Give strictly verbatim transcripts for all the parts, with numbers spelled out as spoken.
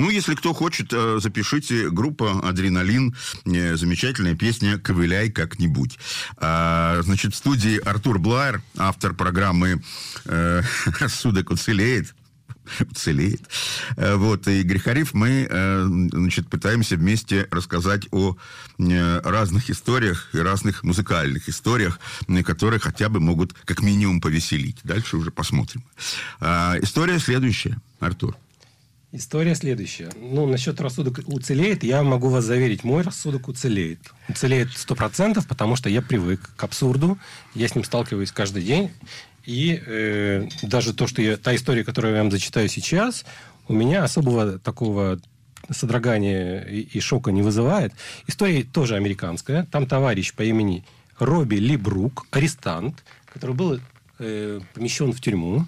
Ну, если кто хочет, запишите. Группа «Адреналин». Замечательная песня «Ковыляй как-нибудь». Значит, в студии Артур Блайер, автор программы «Рассудок уцелеет». Уцелеет. Вот. И Игорь Хариф, мы, значит, пытаемся вместе рассказать о разных историях и разных музыкальных историях, которые хотя бы могут как минимум повеселить. Дальше уже посмотрим. История следующая, Артур. История следующая. Ну, насчет рассудок уцелеет, я могу вас заверить, мой рассудок уцелеет. Уцелеет сто процентов, потому что я привык к абсурду, я с ним сталкиваюсь каждый день. И э, даже то, что я, та история, которую я вам зачитаю сейчас, у меня особого такого содрогания и, и шока не вызывает. История тоже американская. Там товарищ по имени Робби Ли Брук, арестант, который был э, помещен в тюрьму.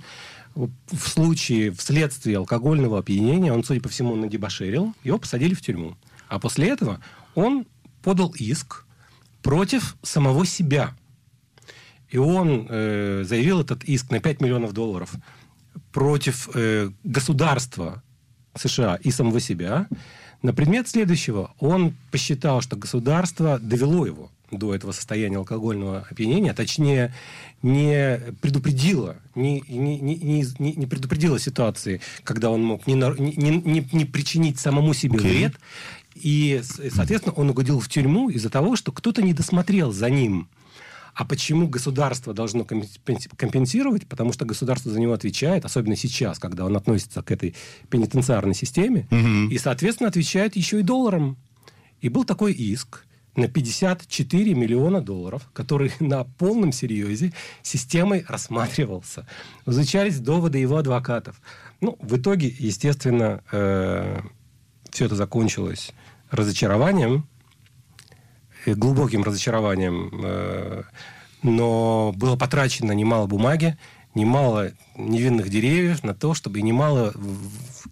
В случае, вследствие алкогольного опьянения, он, судя по всему, надебоширил, его посадили в тюрьму. А после этого он подал иск против самого себя. И он э, заявил этот иск на пять миллионов долларов против э, государства США и самого себя на предмет следующего. Он посчитал, что государство довело его до этого состояния алкогольного опьянения, а точнее, не предупредило, не, не, не, не, не предупредило ситуации, когда он мог не, не, не, не причинить самому себе okay. вред. И, соответственно, он угодил в тюрьму из-за того, что кто-то не досмотрел за ним. А почему государство должно компенсировать? Потому что государство за него отвечает, особенно сейчас, когда он относится к этой пенитенциарной системе, угу. и, соответственно, отвечает еще и долларом. И был такой иск на пятьдесят четыре миллиона долларов, который на полном серьезе системой рассматривался. Изучались доводы его адвокатов. Ну, в итоге, естественно, э, все это закончилось разочарованием, глубоким разочарованием, но было потрачено немало бумаги, немало невинных деревьев на то, чтобы и немало